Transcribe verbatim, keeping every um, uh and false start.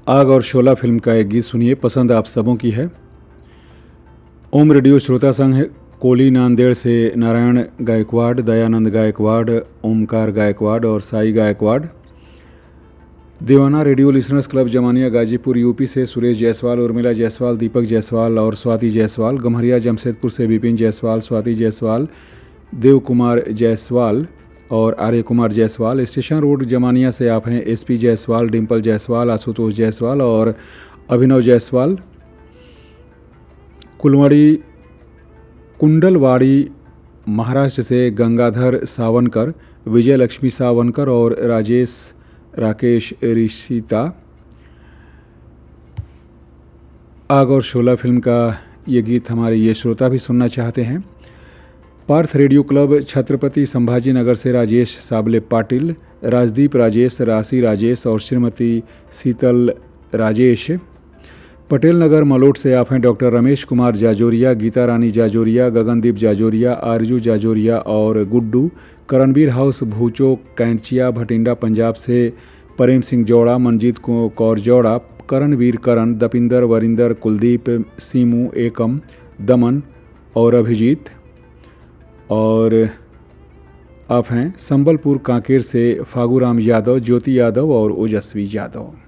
आग और शोला फिल्म का एक गीत सुनिए, पसंद आप सबों की है। ओम रेडियो श्रोता संघ कोली नांदेड़ से नारायण गायकवाड़, दयानंद गायकवाड़, ओमकार गायकवाड़ और साई गायकवाड़। दीवाना radio listeners club Zamania Ghazipur UP से सुरेश जायसवाल, उर्मिला जायसवाल, दीपक जायसवाल और स्वाति जायसवाल। गम्हरिया जमशेदपुर से विपिन जायसवाल, स्वाति जायसवाल, देव कुमार जायसवाल और आर्य कुमार जायसवाल। स्टेशन रोड जमानिया से आप हैं एसपी जायसवाल, डिम्पल जायसवाल, आशुतोष जायसवाल और अभिनव जायसवाल। कुलवाड़ी कुंडलवाड़ी महाराष्ट्र से गंगाधर सावनकर, विजय लक्ष्मी सावनकर और राजेश राकेश ऋषिता। आग और शोला फिल्म का ये गीत हमारे ये श्रोता भी सुनना चाहते हैं। पार्थ रेडियो क्लब छत्रपति संभाजी नगर से राजेश साबले पाटिल, राजदीप राजेश, राशि राजेश और श्रीमती शीतल राजेश। पटेल नगर मलोट से आप हैं डॉक्टर रमेश कुमार जाजोरिया, गीता रानी जाजोरिया, गगनदीप जाजोरिया, आरजू जाजोरिया और गुड्डू। करणवीर हाउस भूचो कैंचिया भटिंडा पंजाब से प्रेम सिंह जौड़ा, मनजीत कौर जौड़ा, करणवीर करण, दपिंदर वरिंदर, कुलदीप, सीमू, एकम, दमन और अभिजीत। और आप हैं संबलपुर कांकेर से फागूराम यादव, ज्योति यादव और ओजस्वी यादव।